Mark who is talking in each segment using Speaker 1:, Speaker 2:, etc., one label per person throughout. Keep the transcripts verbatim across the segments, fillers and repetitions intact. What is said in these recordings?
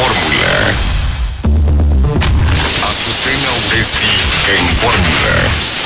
Speaker 1: Fórmula. Azucena Uresti en Fórmula.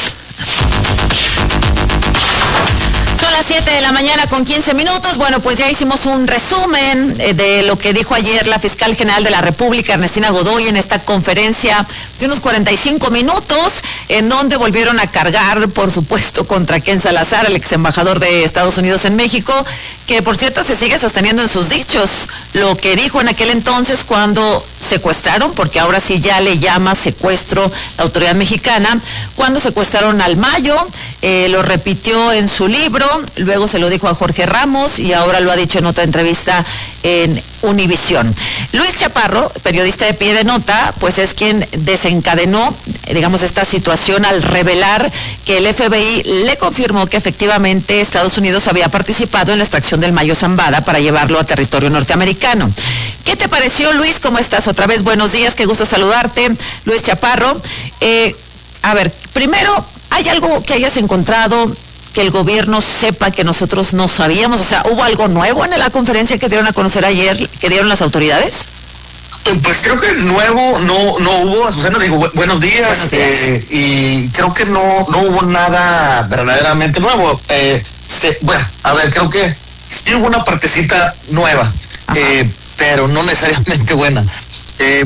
Speaker 2: Son las siete de la mañana con quince minutos. Bueno, pues ya hicimos un resumen de lo que dijo ayer la fiscal general de la República, Ernestina Godoy, en esta conferencia de unos cuarenta y cinco minutos, en donde volvieron a cargar, por supuesto, contra Ken Salazar, el ex embajador de Estados Unidos en México, que por cierto se sigue sosteniendo en sus dichos lo que dijo en aquel entonces cuando secuestraron, porque ahora sí ya le llama secuestro la autoridad mexicana, cuando secuestraron al Mayo, eh, lo repitió en su libro, luego se lo dijo a Jorge Ramos y ahora lo ha dicho en otra entrevista en Univisión. Luis Chaparro, periodista de Pie de Nota, pues es quien desencadenó, digamos, esta situación al revelar que el F B I le confirmó que efectivamente Estados Unidos había participado en la extracción del Mayo Zambada para llevarlo a territorio norteamericano. ¿Qué te pareció, Luis? ¿Cómo estás? Otra vez, buenos días, qué gusto saludarte. Luis Chaparro. Eh, a ver, primero, ¿hay algo que hayas encontrado que el gobierno sepa que nosotros no sabíamos? O sea, ¿hubo algo nuevo en la conferencia que dieron a conocer ayer, que dieron las autoridades?
Speaker 3: Pues creo que nuevo no no hubo. Azucena, digo, bu buenos días, buenos días. Eh, y creo que no no hubo nada verdaderamente nuevo. Eh, se, bueno, a ver, creo que sí hubo una partecita nueva, eh, pero no necesariamente buena. Eh,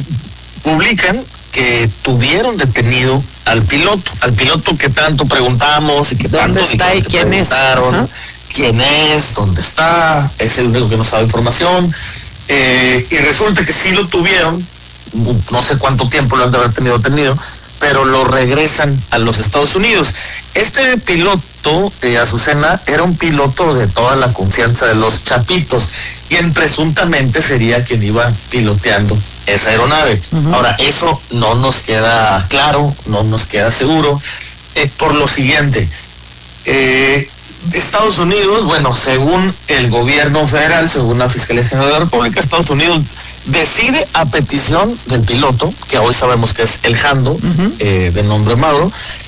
Speaker 3: publican que tuvieron detenido al piloto, al piloto que tanto preguntamos y que tanto
Speaker 2: ¿Dónde está y quién es?
Speaker 3: ¿Quién es? ¿Dónde está? Es el único que nos sabe información. Eh, y resulta que sí lo tuvieron, no sé cuánto tiempo lo han de haber tenido tenido, pero lo regresan a los Estados Unidos. Este piloto, eh, Azucena, era un piloto de toda la confianza de los Chapitos, quien presuntamente sería quien iba piloteando esa aeronave. Uh-huh. Ahora, eso no nos queda claro, no nos queda seguro, eh, por lo siguiente. Eh, Estados Unidos, bueno, según el gobierno federal, según la Fiscalía General de la República, Estados Unidos decide a petición del piloto, que hoy sabemos que es el Jando, uh-huh. eh, de nombre Mauro,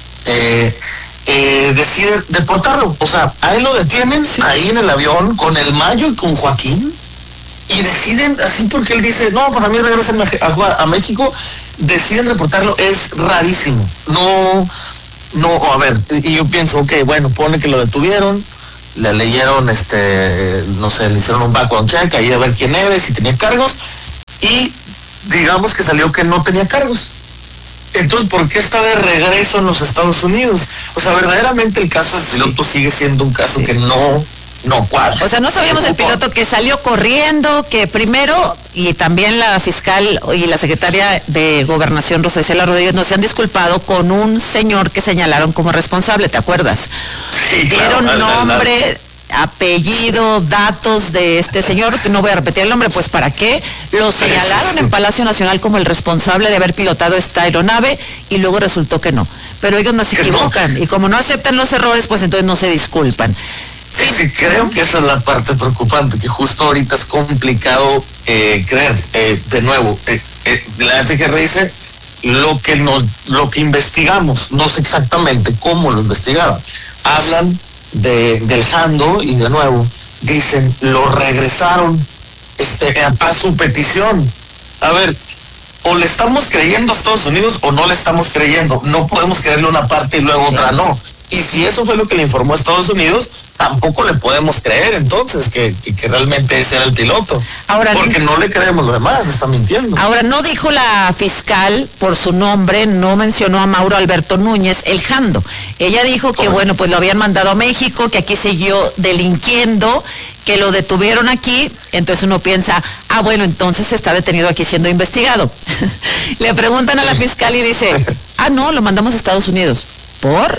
Speaker 3: eh, eh, decide deportarlo. O sea, a él lo detienen, sí, ahí en el avión con el Mayo y con Joaquín, y deciden, así porque él dice, no, para mí regresan a, a México, deciden reportarlo. Es rarísimo. No... No, a ver, y yo pienso, ok, bueno, pone que lo detuvieron, le leyeron, este, no sé, le hicieron un background check, ahí a ver quién eres, si tenía cargos, y digamos que salió que no tenía cargos. Entonces, ¿por qué está de regreso en los Estados Unidos? O sea, verdaderamente el caso del piloto sí sigue siendo un caso sí. que no... No, ¿cuál?
Speaker 2: O sea, no sabíamos el piloto que salió corriendo, que primero, y también la fiscal y la secretaria de Gobernación, Rosa Isela Rodríguez, nos han disculpado con un señor que señalaron como responsable, ¿te acuerdas?
Speaker 3: Sí,
Speaker 2: Dieron
Speaker 3: claro,
Speaker 2: nombre, apellido, datos de este señor, que no voy a repetir el nombre, pues ¿para qué? Lo señalaron sí, sí. en Palacio Nacional como el responsable de haber pilotado esta aeronave y luego resultó que no. Pero ellos no se equivocan no. y como no aceptan los errores, pues entonces no se disculpan.
Speaker 3: Sí, creo que esa es la parte preocupante, que justo ahorita es complicado eh, creer. Eh, de nuevo, eh, eh, la F G R dice lo que nos, lo que investigamos, no sé exactamente cómo lo investigaban. Hablan de, del Jando y de nuevo dicen lo regresaron este, a, a su petición. A ver, o le estamos creyendo a Estados Unidos o no le estamos creyendo. No podemos creerle una parte y luego otra no. Y si eso fue lo que le informó a Estados Unidos, tampoco le podemos creer entonces que, que, que realmente ese era el piloto. Ahora, porque no le creemos lo demás, está mintiendo.
Speaker 2: Ahora, no dijo la fiscal por su nombre, no mencionó a Mauro Alberto Núñez, el Jando. Ella dijo que, bueno, pues lo habían mandado a México, que aquí siguió delinquiendo, que lo detuvieron aquí, entonces uno piensa, ah, bueno, entonces está detenido aquí siendo investigado. Le preguntan a la fiscal y dice, ah, no, lo mandamos a Estados Unidos. ¿Por?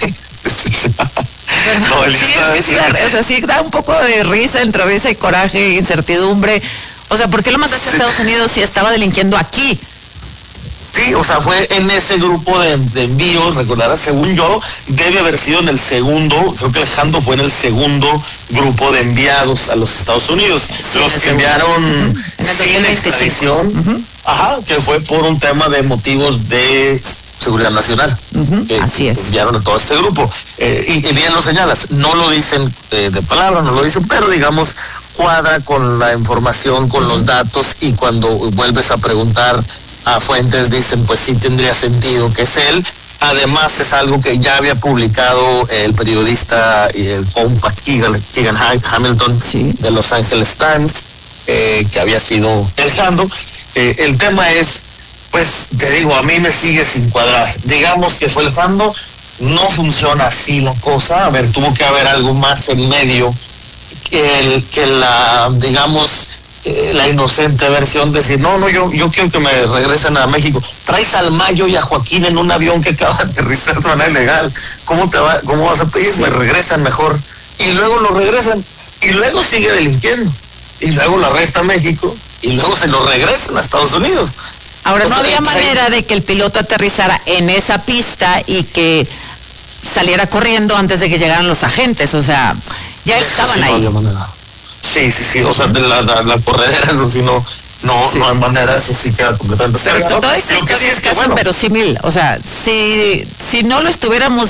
Speaker 3: No,
Speaker 2: sí, es, es, o sea, sí da un poco de risa, entre risa y coraje, incertidumbre. O sea, ¿por qué lo mandaste sí. a Estados Unidos si estaba delinquiendo aquí?
Speaker 3: Sí, o sea, fue en ese grupo de, de envíos, recordarás, según yo, debe haber sido en el segundo, creo que Alejandro fue en el segundo grupo de enviados a los Estados Unidos. Sí, los que enviaron uh-huh. sin extradición, uh-huh. ajá, que fue por un tema de motivos de Seguridad Nacional.
Speaker 2: Uh-huh,
Speaker 3: que,
Speaker 2: así es.
Speaker 3: Que enviaron a todo este grupo. Eh, y, y bien lo señalas, no lo dicen eh, de palabra, no lo dicen, pero digamos, cuadra con la información, con los datos, y cuando vuelves a preguntar a fuentes, dicen, pues sí tendría sentido que es él. Además, es algo que ya había publicado el periodista y el Keegan, Keegan Hamilton, sí, de Los Angeles Times, eh, que había sido el Jando. Eh, el tema es, pues te digo, a mí me sigue sin cuadrar. Digamos que fue el Jando, no funciona así la cosa. A ver, tuvo que haber algo más en medio que, el, que la, digamos, eh, la inocente versión de decir, no, no, yo, yo quiero que me regresen a México. Traes al Mayo y a Joaquín en un avión que acaba de aterrizar de manera ilegal. ¿Cómo te va, cómo vas a pedir? Sí. Me regresan mejor. Y luego lo regresan. Y luego sigue delinquiendo. Y luego lo arresta a México. Y luego se lo regresan a Estados Unidos.
Speaker 2: Ahora, o no sea, había manera de que el piloto aterrizara en esa pista y que saliera corriendo antes de que llegaran los agentes. O sea, ya
Speaker 3: eso
Speaker 2: estaban
Speaker 3: sí,
Speaker 2: ahí.
Speaker 3: No había manera. Sí, sí, sí. O sea, de la, la, la corredera, eso sí no... No, sí. no hay manera, eso sí queda completamente
Speaker 2: cerca. Pero toda esta historia sí es, es casi bueno. inverosímil. O sea, si, si no lo estuviéramos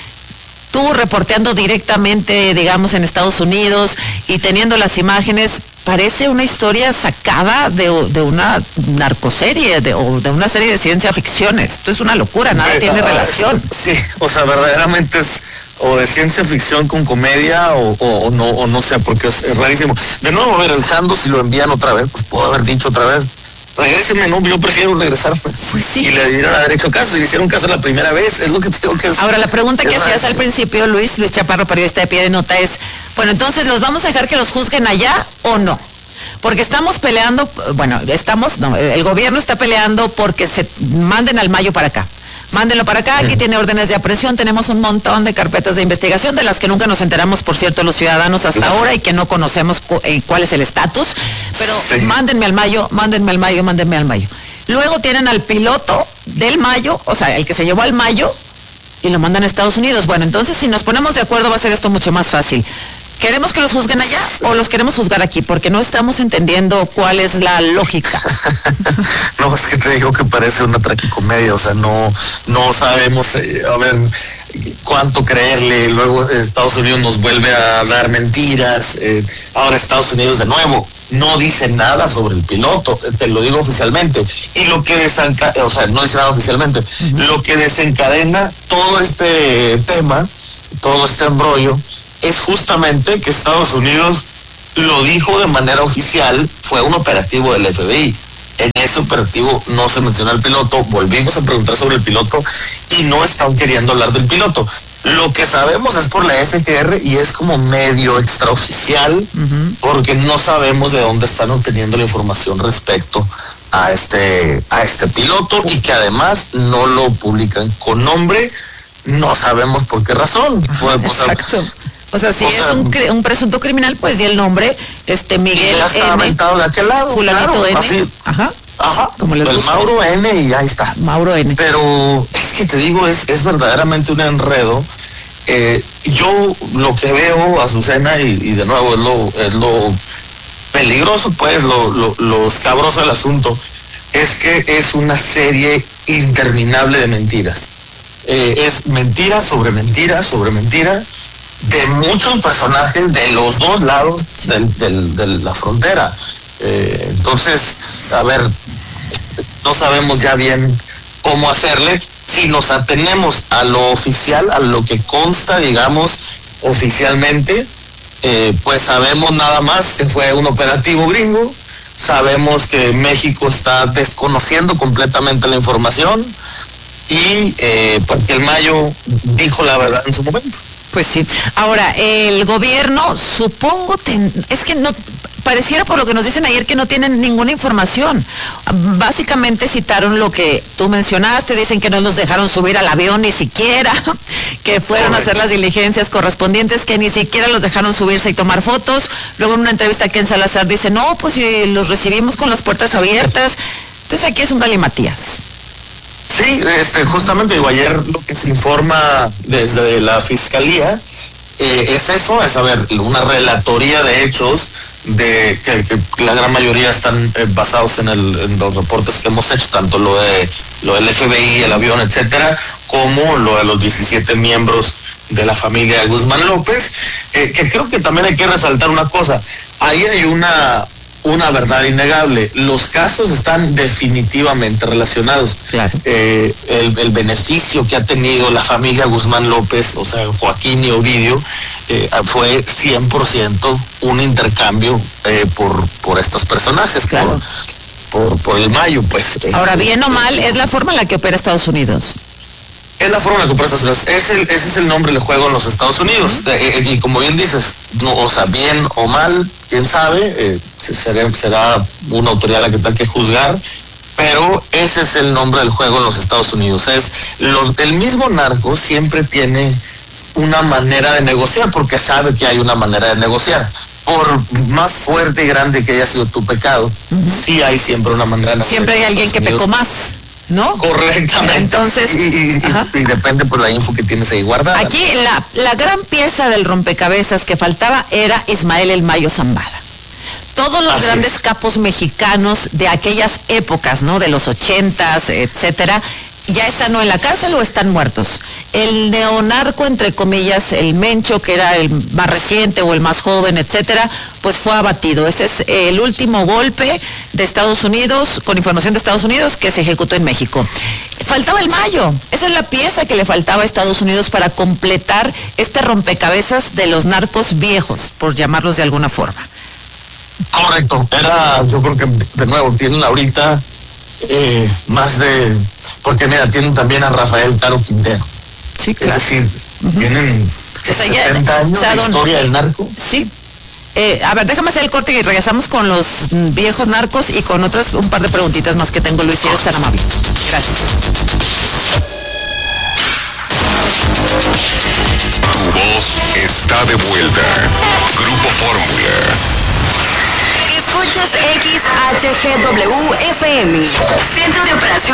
Speaker 2: tú reporteando directamente, digamos, en Estados Unidos y teniendo las imágenes, parece una historia sacada de, de una narcoserie de, o de una serie de ciencia ficción. Esto es una locura, nada de, tiene uh, relación.
Speaker 3: Sí, o sea, verdaderamente es o de ciencia ficción con comedia o, o, o no o no sé, porque es, es rarísimo. De nuevo, a ver, el Jando, si lo envían otra vez, pues puedo haber dicho otra vez, regrésenme, no, yo prefiero regresar. Pues,
Speaker 2: pues sí.
Speaker 3: Y le dieron haber hecho caso, y le hicieron caso la primera vez, es lo que tengo que hacer.
Speaker 2: Ahora, la pregunta que hacías al principio, Luis, Luis Chaparro, periodista de Pie de Nota, es, bueno, entonces, ¿los vamos a dejar que los juzguen allá o no? Porque estamos peleando, bueno, estamos, no, el gobierno está peleando porque se manden al Mayo para acá. Mándenlo para acá, aquí tiene órdenes de aprehensión, tenemos un montón de carpetas de investigación de las que nunca nos enteramos, por cierto, los ciudadanos hasta ahora y que no conocemos cu eh, cuál es el estatus, pero sí. mándenme al Mayo, mándenme al Mayo, mándenme al Mayo. Luego tienen al piloto del Mayo, o sea, el que se llevó al Mayo y lo mandan a Estados Unidos. Bueno, entonces si nos ponemos de acuerdo va a ser esto mucho más fácil. ¿Queremos que los juzguen allá o los queremos juzgar aquí? Porque no estamos entendiendo cuál es la lógica.
Speaker 3: No, es que te digo que parece una tragicomedia, o sea, no, no sabemos, eh, a ver, cuánto creerle. Luego Estados Unidos nos vuelve a dar mentiras. Eh, ahora Estados Unidos de nuevo no dice nada sobre el piloto, te lo digo oficialmente. Y lo que desencadena, o sea, no dice nada oficialmente, uh-huh. lo que desencadena todo este tema, todo este embrollo, es justamente que Estados Unidos lo dijo de manera oficial, fue un operativo del F B I. En ese operativo no se mencionó al piloto, volvimos a preguntar sobre el piloto y no están queriendo hablar del piloto. Lo que sabemos es por la F G R y es como medio extraoficial, uh-huh. porque no sabemos de dónde están obteniendo la información respecto a este, a este piloto y que además no lo publican con nombre, no sabemos por qué razón.
Speaker 2: Ajá, pues, exacto. O sea, si o es sea, un, un presunto criminal, pues di el nombre, este Miguel
Speaker 3: ya está N. aventado de aquel lado.
Speaker 2: Fulanito
Speaker 3: claro,
Speaker 2: N.
Speaker 3: Así.
Speaker 2: Ajá.
Speaker 3: Ajá.
Speaker 2: Como les
Speaker 3: el
Speaker 2: gusta.
Speaker 3: Mauro N y ahí está.
Speaker 2: Mauro N.
Speaker 3: Pero es que te digo, es, es verdaderamente un enredo. Eh, yo lo que veo, Azucena, y, y de nuevo es lo, es lo peligroso, pues, lo, lo, lo escabroso del asunto, es que es una serie interminable de mentiras. Eh, es mentira sobre mentira sobre mentira de muchos personajes de los dos lados del, del, de la frontera. Eh, entonces, a ver, no sabemos ya bien cómo hacerle. Si nos atenemos a lo oficial, a lo que consta, digamos, oficialmente, eh, pues sabemos nada más que fue un operativo gringo, sabemos que México está desconociendo completamente la información y eh, porque el Mayo dijo la verdad en su momento.
Speaker 2: Pues sí. Ahora, el gobierno, supongo, ten, es que no, pareciera por lo que nos dicen ayer que no tienen ninguna información. Básicamente citaron lo que tú mencionaste, dicen que no los dejaron subir al avión ni siquiera, que fueron Correcto. a hacer las diligencias correspondientes, que ni siquiera los dejaron subirse y tomar fotos. Luego en una entrevista aquí en Salazar dice, no, pues si los recibimos con las puertas abiertas. Entonces aquí es un galimatías.
Speaker 3: Sí, este, justamente digo, ayer lo que se informa desde la Fiscalía eh, es eso, es a ver, una relatoría de hechos de que, que la gran mayoría están eh, basados en, el, en los reportes que hemos hecho, tanto lo de lo del F B I, el avión, etcétera, como lo de los diecisiete miembros de la familia de Guzmán López, eh, que creo que también hay que resaltar una cosa. Ahí hay una una verdad innegable. Los casos están definitivamente relacionados.
Speaker 2: Claro.
Speaker 3: Eh, el, el beneficio que ha tenido la familia Guzmán López, o sea, Joaquín y Ovidio, eh, fue cien por ciento un intercambio eh, por, por estos personajes,
Speaker 2: claro.
Speaker 3: por, por, por el Mayo, pues.
Speaker 2: Ahora, bien o mal, es la forma en la que opera Estados Unidos.
Speaker 3: Es la forma en la que opera Estados Unidos. Es el, ese es el nombre del juego en los Estados Unidos. Uh-huh. eh, y como bien dices, no, o sea, bien o mal, quién sabe, eh, será, será una autoridad la que tenga que juzgar, pero ese es el nombre del juego en los Estados Unidos. Es los, el mismo narco siempre tiene una manera de negociar, porque sabe que hay una manera de negociar. Por más fuerte y grande que haya sido tu pecado, uh-huh. sí hay siempre una manera de negociar.
Speaker 2: Siempre hay alguien que pecó más, ¿no?
Speaker 3: Correctamente.
Speaker 2: Entonces,
Speaker 3: y, y, y, y depende por la info que tienes ahí guardada.
Speaker 2: Aquí la, la gran pieza del rompecabezas que faltaba era Ismael El Mayo Zambada. Todos los Así grandes es. capos mexicanos de aquellas épocas, ¿no? De los ochentas, etcétera, ya están o en la cárcel o están muertos. El neonarco, entre comillas, el Mencho, que era el más reciente o el más joven, etcétera, pues fue abatido. Ese es el último golpe de Estados Unidos, con información de Estados Unidos, que se ejecutó en México. Faltaba el Mayo. Esa es la pieza que le faltaba a Estados Unidos para completar este rompecabezas de los narcos viejos, por llamarlos de alguna forma.
Speaker 3: Correcto. Era, yo creo que, de nuevo, tienen ahorita eh, más de... Porque mira, tienen también a Rafael Caro Quintero.
Speaker 2: Sí, claro.
Speaker 3: Es decir, uh-huh. tienen o sea, setenta años o sea, de don... historia del narco.
Speaker 2: Sí. Eh, a ver, déjame hacer el corte y regresamos con los viejos narcos y con otras, un par de preguntitas más que tengo, Luis, si eres tan amable. Gracias.
Speaker 1: Tu voz está de vuelta. Grupo Fórmula.
Speaker 4: Escuchas X H G W F M. Centro de Operaciones